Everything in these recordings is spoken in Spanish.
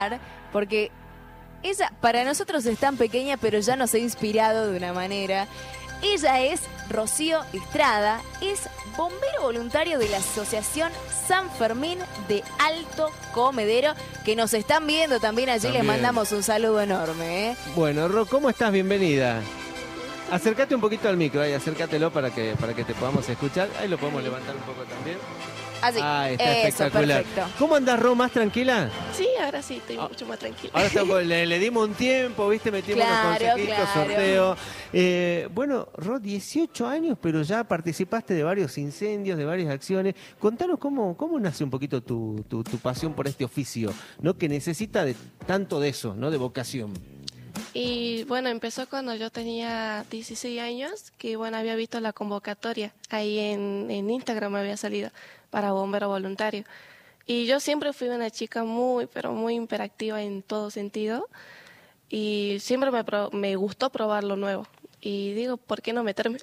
porque ella para nosotros es tan pequeña, pero ya nos ha inspirado de una manera. Ella es Rocío Estrada, es bombero voluntario de la Asociación San Fermín de Alto Comedero, que nos están viendo también allí. También. Les mandamos un saludo enorme. Bueno, Ro, ¿cómo estás? Bienvenida. Acércate un poquito al micro, ahí, acércatelo para que te podamos escuchar. Ahí lo podemos levantar un poco también. Así, Ah, está eso, espectacular. perfecto. ¿Cómo andás, Ro? ¿Más tranquila? Sí, ahora sí, estoy mucho más tranquila. Ahora estamos, le dimos un tiempo, ¿viste? Metimos unos Claro, consejitos, claro. sorteo. Bueno, Ro, 18 años, pero ya participaste de varios incendios, de varias acciones. Contanos cómo nace un poquito tu pasión por este oficio, ¿no? Que necesita de tanto de eso, ¿no? De vocación. Y bueno, empezó cuando yo tenía 16 años, que bueno, había visto la convocatoria, ahí en Instagram me había salido, para bombero voluntario. Y yo siempre fui una chica muy, pero muy hiperactiva en todo sentido, y siempre me gustó probar lo nuevo. Y digo, ¿por qué no meterme?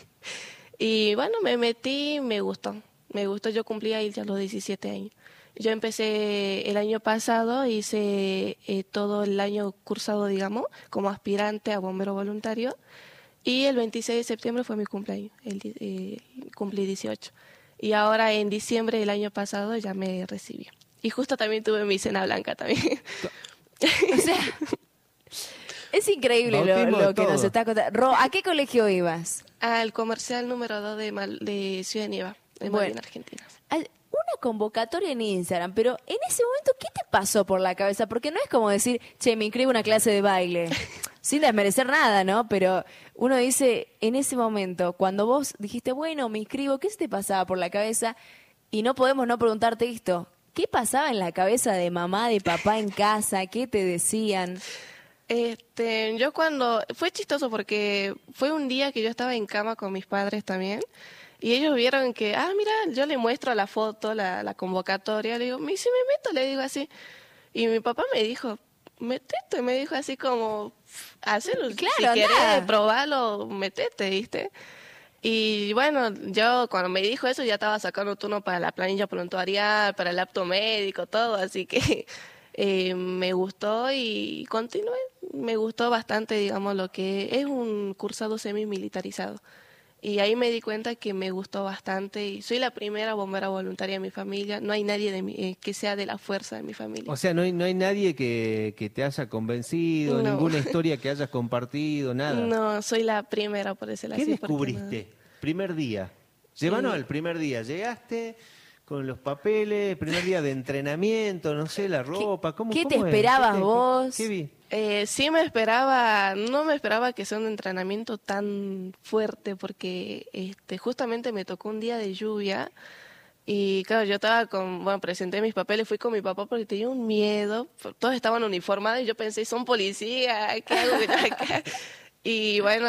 Y bueno, me metí, me gustó, yo cumplí ahí ya los 17 años. Yo empecé el año pasado, hice todo el año cursado, digamos, como aspirante a bombero voluntario, y el 26 de septiembre fue mi cumpleaños, cumplí 18. Y ahora en diciembre del año pasado ya me recibí. Y justo también tuve mi cena blanca también. O sea, es increíble Bautismo lo de que todo. nos está contando. Ro, ¿a qué colegio ibas? Al comercial número 2 de Ciudad Nieva, en Malvin, Argentina. Una convocatoria en Instagram, pero en ese momento, ¿qué te pasó por la cabeza? Porque no es como decir, che, me inscribo a una clase de baile, sin desmerecer nada, ¿no? Pero uno dice, en ese momento, cuando vos dijiste, bueno, me inscribo, ¿qué se te pasaba por la cabeza? Y no podemos no preguntarte esto, ¿qué pasaba en la cabeza de mamá, de papá en casa? ¿Qué te decían? Yo fue chistoso porque fue un día que yo estaba en cama con mis padres también, y ellos vieron que, mira, yo le muestro la foto, la convocatoria, le digo, ¿y si me meto? Le digo así. Y mi papá me dijo, metete, me dijo así como, hazlo, Claro, si andá. querés probarlo, metete, ¿viste? Y bueno, yo cuando me dijo eso ya estaba sacando turno para la planilla prontuarial, para el apto médico, todo, así que me gustó y continué. Me gustó bastante, digamos, lo que es un cursado semi-militarizado. Y ahí me di cuenta que me gustó bastante y soy la primera bombera voluntaria de mi familia. No hay nadie que sea de la fuerza de mi familia. O sea, no hay nadie que te haya convencido, No. ninguna historia que hayas compartido, nada. No, soy la primera, por decirlo ¿Qué así. porque descubriste? Primer día. Llévanos al primer día. Llegaste con los papeles, primer día de entrenamiento, no sé, la ropa. ¿Cómo qué te es? esperabas vos? ¿Qué vi? Sí no me esperaba que sea un entrenamiento tan fuerte porque justamente me tocó un día de lluvia y claro, yo estaba presenté mis papeles, fui con mi papá porque tenía un miedo, todos estaban uniformados y yo pensé, son policías, ¿qué hago yo acá? Y bueno,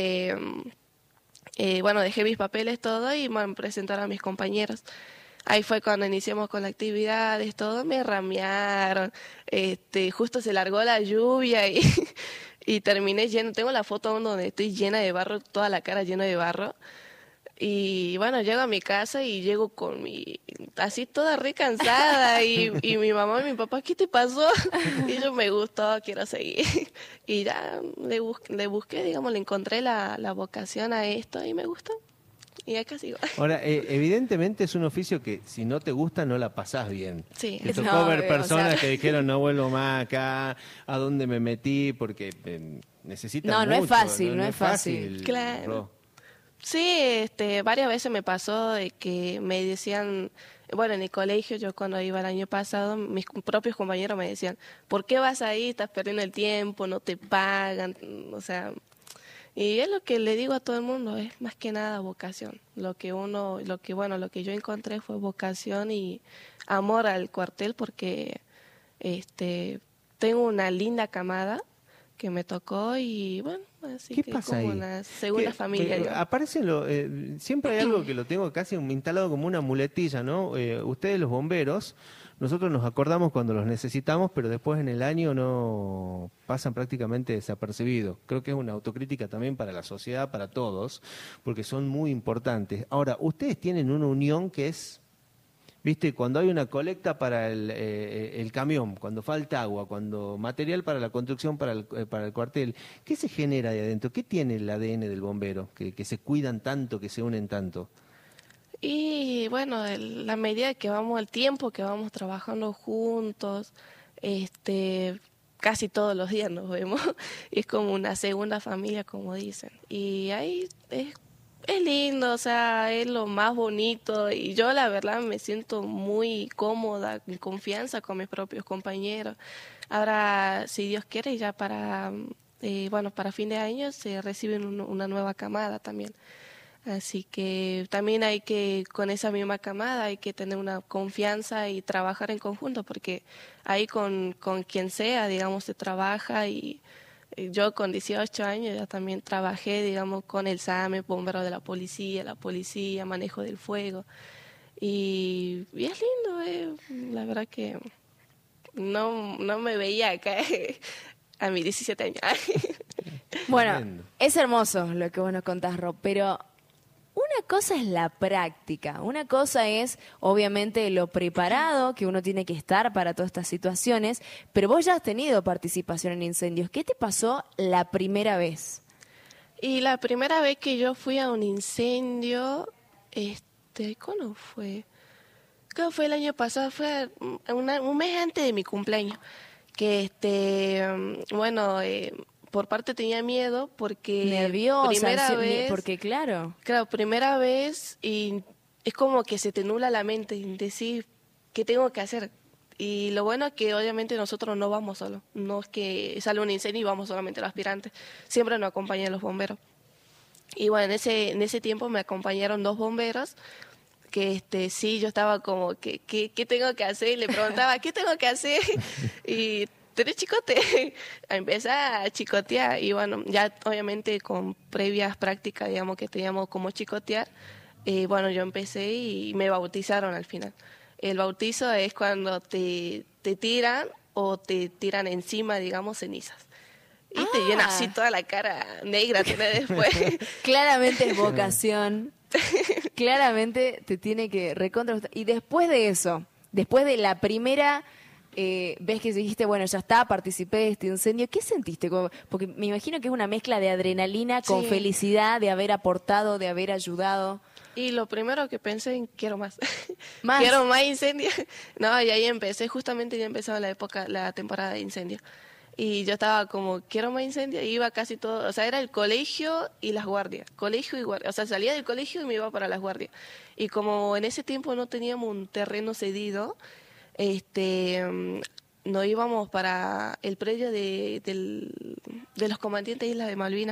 dejé mis papeles todo y me presentaron a mis compañeros. Ahí fue cuando iniciamos con las actividades, todo, me ramearon, justo se largó la lluvia y, y terminé lleno, tengo la foto aún donde estoy llena de barro, toda la cara llena de barro. Y bueno, llego a mi casa y llego así toda re cansada y mi mamá y mi papá, ¿qué te pasó? Y yo me gustó, quiero seguir. Y ya le busqué, digamos, le encontré la vocación a esto y me gustó. Y acá sigo. Ahora, evidentemente es un oficio que si no te gusta no la pasás bien. Sí. Te tocó No, ver o personas sea. que dijeron no vuelvo más acá, a dónde me metí, porque necesitan No, no es mucho, fácil, no es fácil. Claro. Ro. Sí, varias veces me pasó de que me decían, bueno, en el colegio, yo cuando iba el año pasado, mis propios compañeros me decían, ¿por qué vas ahí? Estás perdiendo el tiempo, no te pagan, o sea, y es lo que le digo a todo el mundo, es más que nada vocación. Lo que yo encontré fue vocación y amor al cuartel porque tengo una linda camada que me tocó y bueno, así ¿Qué que pasa como ahí? una segunda familia. ¿No? Aparecen siempre hay algo que lo tengo casi instalado como una muletilla, ¿no? Ustedes los bomberos, nosotros nos acordamos cuando los necesitamos, pero después en el año no pasan prácticamente desapercibidos. Creo que es una autocrítica también para la sociedad, para todos, porque son muy importantes. Ahora, ustedes tienen una unión que es ¿Viste? Cuando hay una colecta para el camión, cuando falta agua, cuando material para la construcción, para el cuartel, ¿qué se genera ahí adentro? ¿Qué tiene el ADN del bombero? Que se cuidan tanto, que se unen tanto. Y bueno, la medida que vamos, el tiempo que vamos trabajando juntos, casi todos los días nos vemos, es como una segunda familia, como dicen. Y ahí es lindo, o sea, es lo más bonito y yo la verdad me siento muy cómoda, en confianza con mis propios compañeros. Ahora, si Dios quiere, ya para fin de año se reciben una nueva camada también. Así que también con esa misma camada hay que tener una confianza y trabajar en conjunto, porque ahí con quien sea, digamos, se trabaja y yo con 18 años ya también trabajé, digamos, con el SAME, bombero de la policía, manejo del fuego. Y es lindo, la verdad que no me veía acá a mis 17 años. Bueno, es hermoso lo que vos nos contás, Rob, pero una cosa es la práctica, una cosa es obviamente lo preparado que uno tiene que estar para todas estas situaciones, pero vos ya has tenido participación en incendios. ¿Qué te pasó la primera vez? Y la primera vez que yo fui a un incendio, ¿cuándo fue? Creo que fue el año pasado, fue un mes antes de mi cumpleaños, que por parte tenía miedo porque nerviosa, primera vez, porque claro, primera vez y es como que se te nubla la mente y decís qué tengo que hacer. Y lo bueno es que obviamente nosotros no vamos solos, no es que sale un incendio y vamos solamente los aspirantes, siempre nos acompañan los bomberos. Y bueno, en ese tiempo me acompañaron 2 bomberos que sí, yo estaba como que ¿qué tengo que hacer? Y le preguntaba, ¿qué tengo que hacer? Y ¿tenés chicote? Empezar a chicotear y bueno, ya obviamente con previas prácticas, digamos, que teníamos como chicotear, yo empecé y me bautizaron al final. El bautizo es cuando te tiran o te tiran encima, digamos, cenizas. Y te llena así toda la cara negra, tenés después. Claramente es vocación. Claramente te tiene que recontra. Y después de eso, después de la primera ves que dijiste, bueno, ya está, participé de este incendio, ¿qué sentiste? Porque me imagino que es una mezcla de adrenalina con felicidad de haber aportado, de haber ayudado. Y lo primero que pensé, quiero más. ¿Más? Quiero más incendios. No, y ahí empecé, justamente ya empezaba la temporada de incendios. Y yo estaba como, quiero más incendios, y iba casi todo, o sea, era el colegio y las guardias, colegio y guardia, o sea, salía del colegio y me iba para las guardias. Y como en ese tiempo no teníamos un terreno cedido, nos íbamos para el predio de los combatientes de Islas de Malvinas.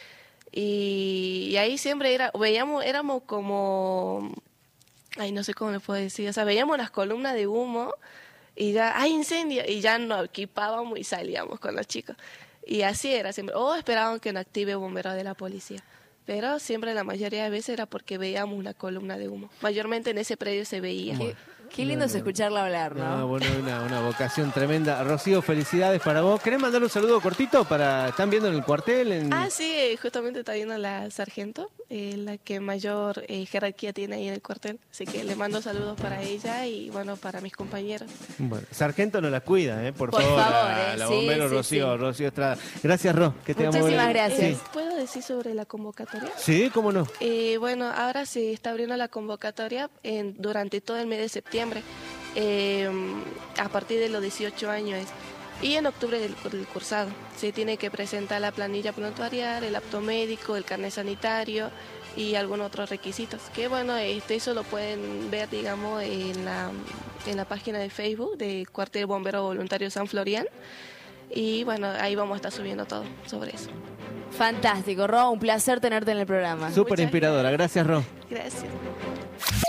Y ahí siempre éramos como, no sé cómo le puedo decir, o sea, veíamos las columnas de humo y ya, ¡hay incendio! Y ya nos equipábamos y salíamos con los chicos. Y así era siempre. O esperaban que nos active bomberos de la policía. Pero siempre, la mayoría de veces, era porque veíamos una columna de humo. Mayormente en ese predio se veía. Qué lindo es escucharla hablar, ¿no? Bueno, una vocación tremenda. Rocío, felicidades para vos. ¿Querés mandar un saludo cortito están viendo en el cuartel? Sí, justamente está viendo la sargento, la que mayor jerarquía tiene ahí en el cuartel. Así que le mando saludos para ella y, bueno, para mis compañeros. Bueno, sargento nos la cuida, por favor, la sí, bombero sí, Rocío, sí. Rocío Estrada. Gracias, Ro. Que te Muchísimas gracias. Sí. ¿Puedo decir sobre la convocatoria? Sí, cómo no. Bueno, ahora se está abriendo la convocatoria durante todo el mes de septiembre. A partir de los 18 años y en octubre del cursado se tiene que presentar la planilla prontuarial, el apto médico, el carnet sanitario y algunos otros requisitos que bueno, eso lo pueden ver, digamos, en la página de Facebook de Cuartel Bombero Voluntario San Florian y bueno, ahí vamos a estar subiendo todo sobre eso. Fantástico, Ro, un placer tenerte en el programa. Súper inspiradora, gracias, Ro. Gracias.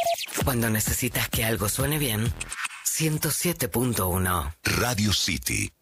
Cuando necesitas que algo suene bien, 107.1 Radio City.